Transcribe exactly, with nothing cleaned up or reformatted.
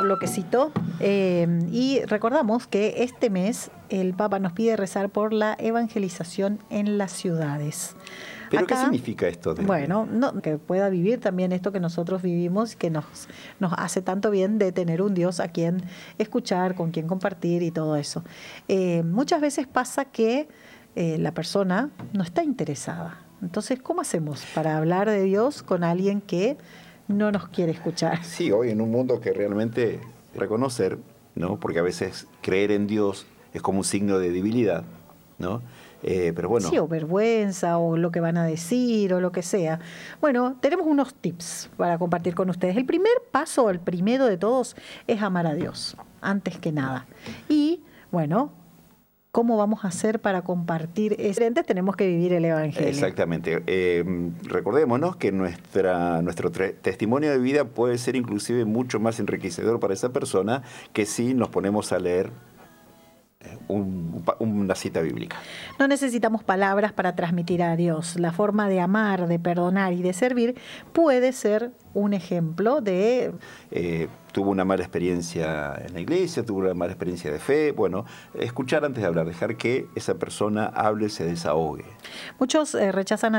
bloquecito eh, y recordamos que este mes el Papa nos pide rezar por la evangelización en las ciudades. ¿Pero Acá, qué significa esto? De... Bueno, no, que pueda vivir también esto que nosotros vivimos, que nos, nos hace tanto bien de tener un Dios a quien escuchar, con quien compartir y todo eso. Eh, muchas veces pasa que eh, la persona no está interesada. Entonces, ¿cómo hacemos para hablar de Dios con alguien que no nos quiere escuchar? Sí, hoy en un mundo que realmente reconocer, ¿no? Porque a veces creer en Dios es como un signo de debilidad, ¿no? Eh, pero bueno. Sí, o vergüenza, o lo que van a decir, o lo que sea. Bueno, tenemos unos tips para compartir con ustedes. El primer paso, el primero de todos, es amar a Dios, antes que nada. Y, bueno, ¿cómo vamos a hacer para compartir eso? Tenemos que vivir el Evangelio. Exactamente. Eh, recordémonos que nuestra, nuestro testimonio de vida puede ser inclusive mucho más enriquecedor para esa persona que si nos ponemos a leer Un, una cita bíblica. No necesitamos palabras para transmitir a Dios. La forma de amar, de perdonar y de servir puede ser un ejemplo de... Eh, tuvo una mala experiencia en la iglesia, tuvo una mala experiencia de fe. Bueno, escuchar antes de hablar, dejar que esa persona hable, se desahogue. Muchos eh, rechazan a